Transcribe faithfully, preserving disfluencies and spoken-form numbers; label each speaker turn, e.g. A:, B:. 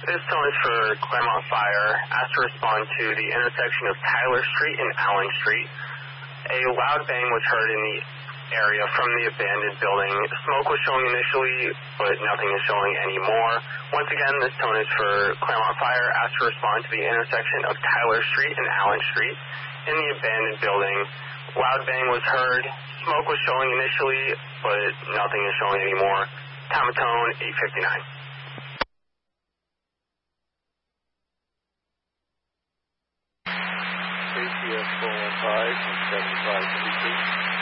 A: This tone is for Claremont Fire. Asked to respond to the intersection of Tyler Street and Allen Street. A loud bang was heard in the area from the abandoned building. Smoke was showing initially, but nothing is showing anymore. Once again, this tone is for Claremont Fire. Asked to respond to the intersection of Tyler Street and Allen Street in the abandoned building. Loud bang was heard. Smoke was showing initially, but nothing is showing anymore. Time of tone, eight fifty-nine.
B: K C S four one five from seven five three two.